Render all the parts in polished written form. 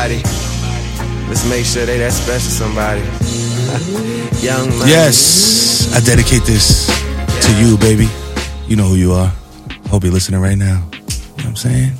Let's make sure they that special somebody. Young money. Yes, I dedicate this to you, baby. You know who you are. Hope you're listening right now. You know what I'm saying?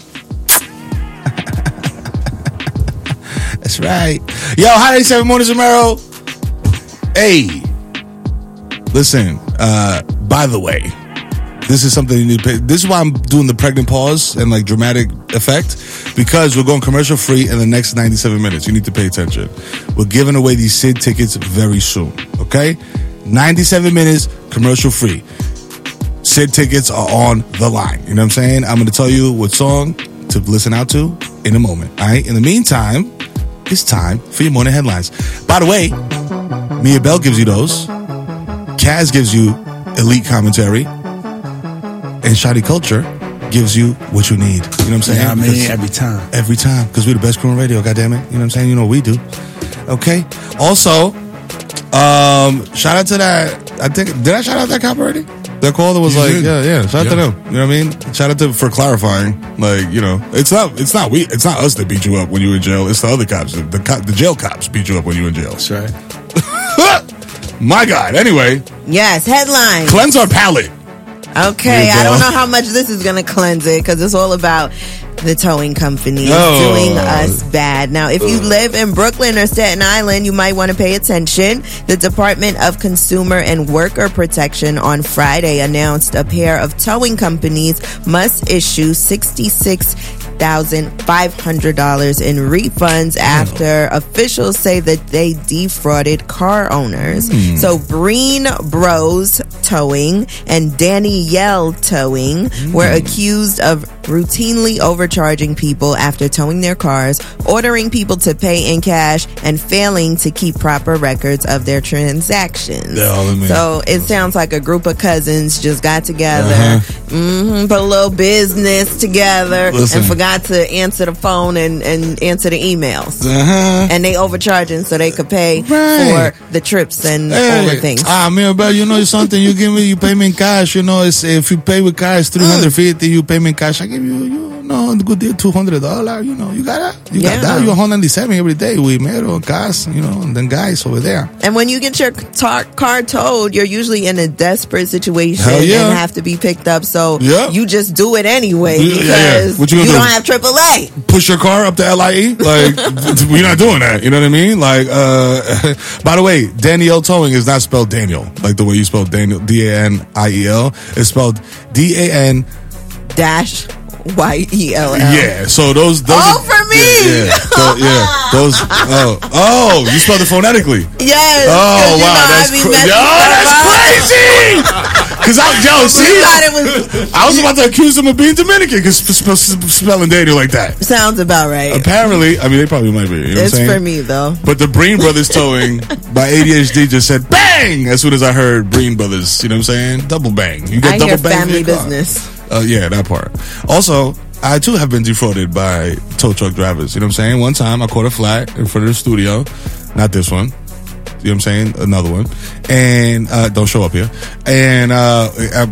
That's right. Yo, Hot 87 Mornings Romero. Hey, listen, by the way, this is something you need to pay. This is why I'm doing the pregnant pause and like dramatic effect, because we're going commercial free in the next 97 minutes. You need to pay attention. We're giving away these Sid tickets very soon, okay? 97 minutes, commercial free. Sid tickets are on the line. You know what I'm saying? I'm going to tell you what song to listen out to in a moment, all right? In the meantime, it's time for your morning headlines. By the way, Mia Bell gives you those. Kaz gives you elite commentary. And Shawty Culture gives you what you need. You know what I'm saying? Yeah, I mean, every time. Every time. Because we're the best crew on radio, goddammit. You know what I'm saying? You know what we do. Okay? Also, shout out to that. I think, did I shout out that cop already? That caller was like, yeah, shout out to them. You know what I mean? Shout out to for clarifying. Like, you know, it's not us that beat you up when you were in jail. It's the other cops. The jail cops beat you up when you were in jail. That's right. My God. Anyway. Yes, headline. Cleanse our palate. Okay, I don't know how much this is going to cleanse it, because it's all about the towing companies doing us bad. Now, if you live in Brooklyn or Staten Island, you might want to pay attention. The Department of Consumer and Worker Protection on Friday announced a pair of towing companies must issue $66,500 in refunds after officials say that they defrauded car owners. So Breen Bros Towing and Danielle Towing were accused of routinely overcharging people after towing their cars, ordering people to pay in cash, and failing to keep proper records of their transactions. So it sounds like a group of cousins just got together, put a little business together, and forgot to answer the phone and answer the emails. And they overcharging so they could pay for the trips and all the things. Man, but you know something, you pay me in cash. You know, if you pay with cash, $350, you pay me in cash. I give you, a good deal, $200. You know, you got that. You're 197 every day with Mero, gas, and then guys over there. And when you get your car towed, you're usually in a desperate situation and have to be picked up. So you just do it anyway because What you don't have AAA. Push your car up to LIE? Like, we're not doing that. You know what I mean? Like, by the way, Danielle Towing is not spelled Daniel, like the way you spell Daniel, DANIEL. It's spelled DAN YELL. Yeah, so those all for me. Those. You spelled it phonetically. Yes. Oh wow, that's crazy. Because I was about to accuse him of being Dominican because spelling Daniel like that sounds about right. Apparently, I mean they probably might be. You know it's for me though. But the Breen Brothers Towing by ADHD just said bang as soon as I heard Breen Brothers. You know what I'm saying? Double bang. You get double bang. Family business. Yeah, that part. Also, I too have been defrauded by tow truck drivers. You know what I'm saying? One time I caught a flat in front of the studio. Not this one. You know what I'm saying? Another one. And don't show up here. And